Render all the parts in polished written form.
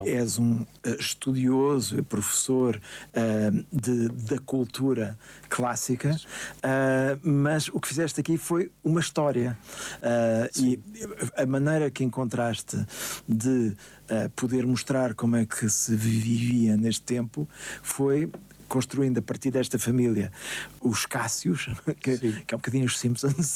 És um estudioso, professor da cultura clássica, mas o que fizeste aqui foi uma história. E a maneira que encontraste de poder mostrar como é que se vivia neste tempo foi construindo a partir desta família os Cássios, que é um bocadinho os Simpsons.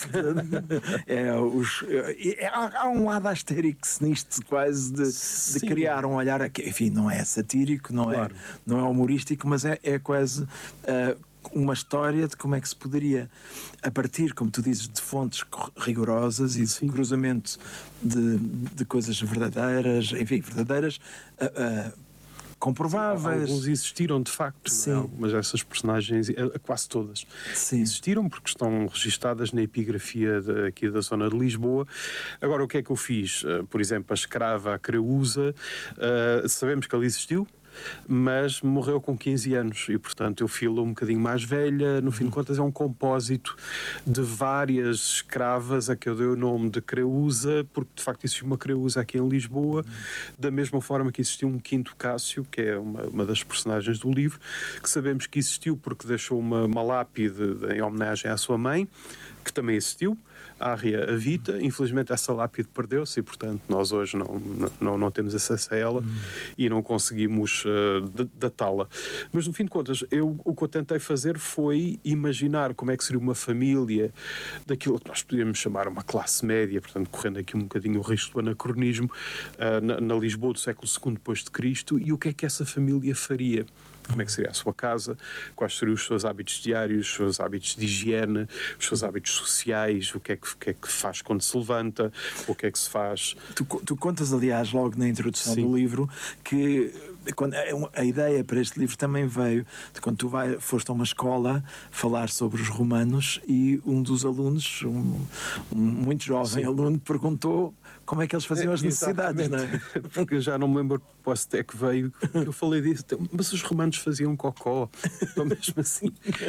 Há um lado Asterix nisto, quase de criar um olhar que, enfim, não é satírico, não é humorístico, mas é quase uma história de como é que se poderia, a partir, como tu dizes, de fontes rigorosas e de cruzamento de coisas verdadeiras, enfim, verdadeiras, comprováveis. Alguns existiram de facto, não, mas essas personagens, quase todas, existiram porque estão registadas na epigrafia aqui da zona de Lisboa. Agora, o que é que eu fiz? Por exemplo, a escrava, a Creusa, sabemos que ela existiu, mas morreu com 15 anos e, portanto, eu filo um bocadinho mais velha. No fim de contas, é um compósito de várias escravas a que eu dei o nome de Creusa, porque, de facto, existiu uma Creusa aqui em Lisboa, da mesma forma que existiu um Quinto Cássio, que é uma das personagens do livro, que sabemos que existiu porque deixou uma lápide em homenagem à sua mãe, que também existiu, a Arria Avita. Infelizmente essa lápide perdeu-se e, portanto, nós hoje não temos acesso a ela e não conseguimos datá-la. Mas, no fim de contas, o que eu tentei fazer foi imaginar como é que seria uma família daquilo que nós podíamos chamar uma classe média, portanto, correndo aqui um bocadinho o risco do anacronismo, na Lisboa do século II depois de Cristo, e o que é que essa família faria. Como é que seria a sua casa, quais seriam os seus hábitos diários, os seus hábitos de higiene, os seus hábitos sociais, o que é que faz quando se levanta, o que é que se faz. Tu contas, aliás, logo na introdução do livro, que a ideia para este livro também veio de quando tu foste a uma escola falar sobre os romanos e um dos alunos, um muito jovem aluno, perguntou como é que eles faziam as necessidades, não é? Porque eu já não me lembro posso até que veio, eu falei disso, mas os romanos faziam cocó, ou mesmo assim.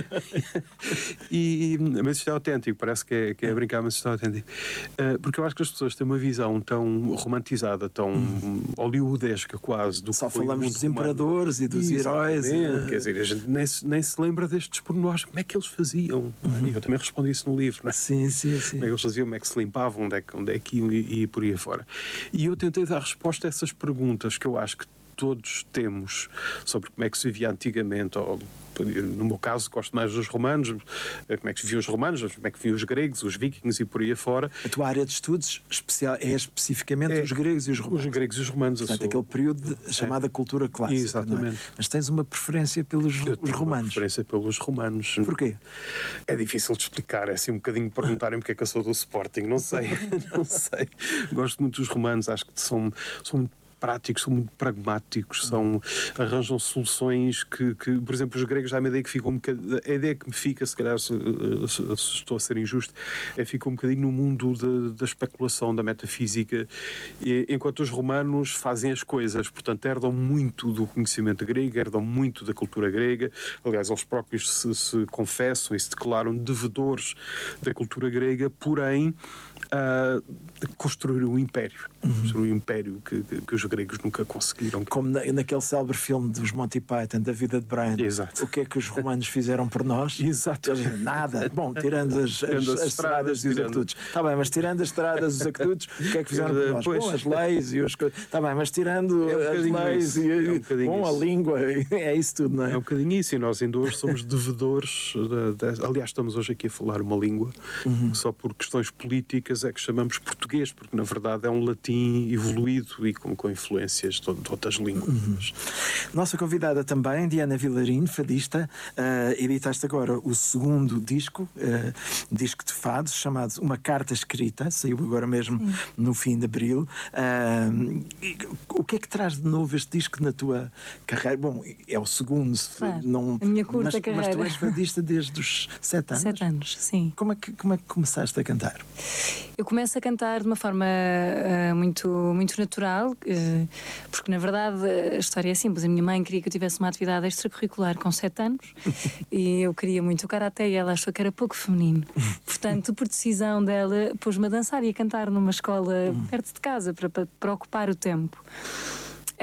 Mas isto é autêntico, parece que é brincar, mas isto é autêntico. Porque eu acho que as pessoas têm uma visão tão romantizada, tão hollywoodesca quase, do só que foi falamos dos imperadores e dos heróis. Quer dizer, a gente nem se lembra destes pormenores, como é que eles faziam? Eu também respondi isso no livro, não é? Sim. Como é que eles faziam, como é que se limpavam, onde é que iam e por aí fora. E eu tentei dar resposta a essas perguntas que eu acho que todos temos sobre como é que se vivia antigamente, ou no meu caso gosto mais dos romanos, como é que se viviam os romanos, como é que viviam os gregos, os vikings e por aí afora. A tua área de estudos é especificamente os gregos e os romanos. Os gregos e os romanos. Portanto, aquele período chamada cultura clássica. Exatamente. Não é? Mas tens uma preferência pelos romanos. Uma preferência pelos romanos. Porquê? É difícil de explicar, é assim um bocadinho perguntarem porque é que eu sou do Sporting, não sei. Gosto muito dos romanos, acho que são muito práticos, são muito pragmáticos, arranjam soluções que, por exemplo, os gregos dá-me a ideia que ficam a ideia que me fica, se calhar se estou a ser injusto, fica um bocadinho no mundo da especulação, da metafísica, enquanto os romanos fazem as coisas, portanto herdam muito do conhecimento grego, herdam muito da cultura grega. Aliás, eles próprios se confessam e se declaram devedores da cultura grega, porém construir um império, construir um império que os gregos nunca conseguiram. Como naquele célebre filme dos Monty Python, da vida de Brian. Exato. O que é que os romanos fizeram por nós? Exato. Nada. Bom, tirando as estradas e os aquedutos. Está bem, mas tirando as estradas e os aquedutos, o que é que fizeram por nós? Bom, as leis e os... Está bem, mas tirando as leis a língua, é isso tudo, não é? É um bocadinho isso, e nós ainda hoje somos devedores, aliás, estamos hoje aqui a falar uma língua, só por questões políticas é que chamamos português, porque na verdade é um latim evoluído e com influências de outras línguas. Nossa convidada também, Diana Vilarinho, fadista, editaste agora o segundo disco de fados, chamado Uma Carta Escrita, saiu agora mesmo no fim de abril. O que é que traz de novo este disco na tua carreira? Bom, é o segundo, a minha curta carreira. Mas tu és fadista desde os 7 anos? 7 anos, sim. Como é que começaste a cantar? Eu começo a cantar de uma forma muito natural, porque na verdade a história é simples. A minha mãe queria que eu tivesse uma atividade extracurricular com 7 anos e eu queria muito o karaté e ela achou que era pouco feminino. Portanto, por decisão dela, pôs-me a dançar e a cantar numa escola perto de casa para ocupar o tempo.